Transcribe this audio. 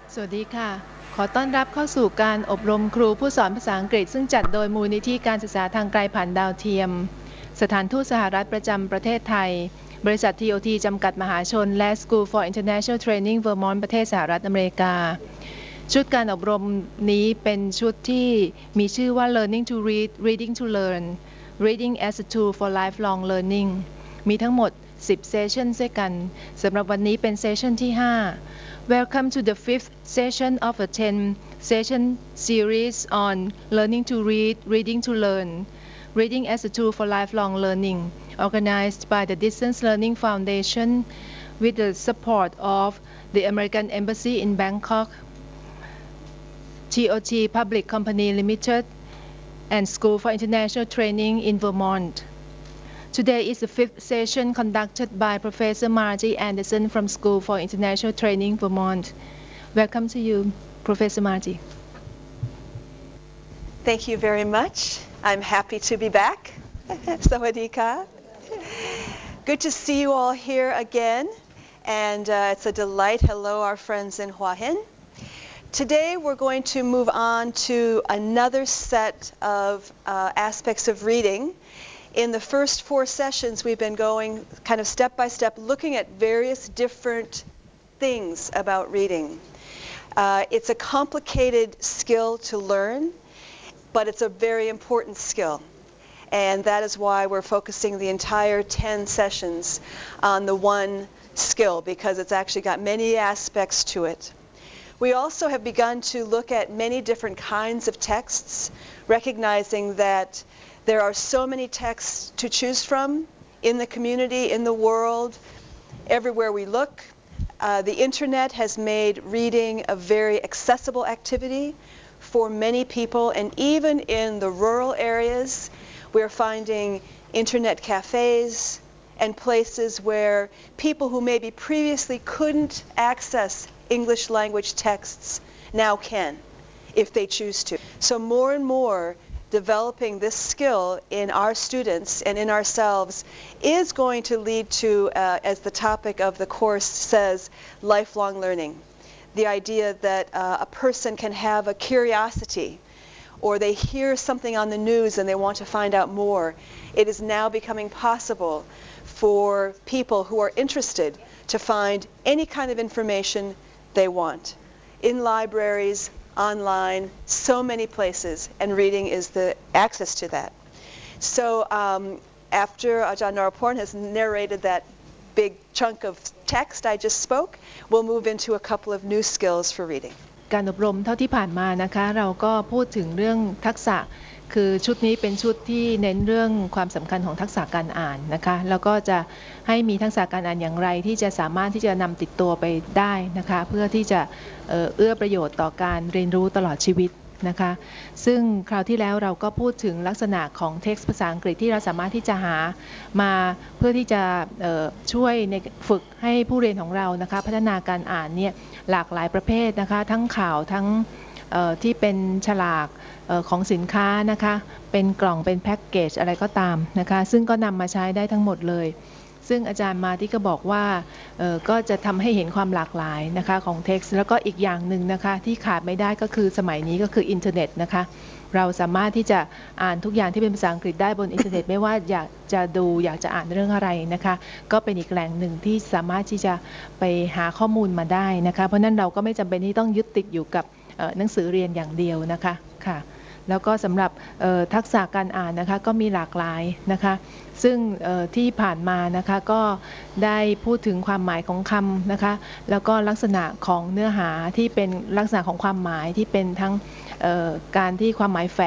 สวัสดีค่ะขอต้อนรับเข้าสู่การอบรมครูผู้สอนภาษาอังกฤษซึ่งจัดโดยมูลนิธิการศึกษาทางไกลผ่านดาวเทียมสถานทูตสหรัฐประจำประเทศไทยบริษัท TOT จำกัดมหาชนและ School for International Training Vermont ประเทศสหรัฐอเมริกาชุดการอบรมนี้เป็นชุดที่มีชื่อว่า Learning to Read Reading to Learn Reading as a Tool for Lifelong Learning มีทั้งหมด10 session ด้วยกันสำหรับวันนี้เป็น session ที่5Welcome to the fifth session of a 10-session series on learning to read, reading to learn, reading as a tool for lifelong learning, organized by the Distance Learning Foundation with the support of the American Embassy in Bangkok, TOT Public Company Limited, and School for International Training in Vermont.Today is the fifth session conducted by Professor Margie Anderson from School for International Training, Vermont. Welcome to you, Professor Margie. Thank you very much. I'm happy to be back. Sawadee-ka. Good to see you all here again. And it's a delight. Hello, our friends in Hua Hin. Today we're going to move on to another set of aspects of reading.In the first 4 sessions, we've been going kind of step by step, looking at various different things about reading. It's a complicated skill to learn, but it's a very important skill. And that is why we're focusing the entire 10 sessions on the one skill, because it's actually got many aspects to it. We also have begun to look at many different kinds of texts, recognizing that there are so many texts to choose from in the community, in the world, everywhere we look. The internet has made reading a very accessible activity for many people, and even in the rural areas, we're finding internet cafes and places where people who maybe previously couldn't access English language texts now can, if they choose to. So more and more,developing this skill in our students and in ourselves is going to lead to, as the topic of the course says, lifelong learning. The idea that a person can have a curiosity, or they hear something on the news and they want to find out more. It is now becoming possible for people who are interested to find any kind of information they want in libraries,online, so many places, and reading is the access to that. So after Ajahn Naraporn has narrated that big chunk of text I just spoke, we'll move into a couple of new skills for reading. การอบรมเท่าที่ผ่านมานะคะเราก็พูดถึงเรื่องทักษะคือชุดนี้เป็นชุดที่เน้นเรื่องความสำคัญของทักษะการอ่านนะคะแล้วก็จะให้มีทักษะการอ่านอย่างไรที่จะสามารถที่จะนำติดตัวไปได้นะคะเพื่อที่จะเอื้อประโยชน์ต่อการเรียนรู้ตลอดชีวิตนะคะซึ่งคราวที่แล้วเราก็พูดถึงลักษณะของเท็กซ์ภาษาอังกฤษที่เราสามารถที่จะหามาเพื่อที่จะช่วยในฝึกให้ผู้เรียนของเรานะคะพัฒนาการอ่านเนี่ยหลากหลายประเภทนะคะทั้งข่าวทั้งที่เป็นฉลากของสินค้านะคะเป็นกล่องเป็นแพ็กเกจอะไรก็ตามนะคะซึ่งก็นำมาใช้ได้ทั้งหมดเลยซึ่งอาจารย์มาที่ก็บอกว่าก็จะทำให้เห็นความหลากหลายนะคะของเท็กซ์แล้วก็อีกอย่างหนึ่งนะคะที่ขาดไม่ได้ก็คือสมัยนี้ก็คืออินเทอร์เน็ตนะคะเราสามารถที่จะอ่านทุกอย่างที่เป็นภาษาอังกฤษได้บนอินเทอร์เน็ตไม่ว่าอยากจะดูอยากจะอ่านเรื่องอะไรนะคะก็เป็นอีกแหล่งหนึ่งที่สามารถที่จะไปหาข้อมูลมาได้นะคะเพราะนั้นเราก็ไม่จำเป็นที่ต้องยึดติดอยู่กับหนังสือเรียนอย่างเดียวนะคะค่ะแล้วก็สำหรับทักษะการอ่านนะคะก็มีหลากหลายนะคะซึ่งที่ผ่านมานะคะก็ได้พูดถึงความหมายของคำนะคะแล้วก็ลักษณะของเนื้อหาที่เป็นลักษณะของความหมายที่เป็นทั้งการที่ความหมายแฝ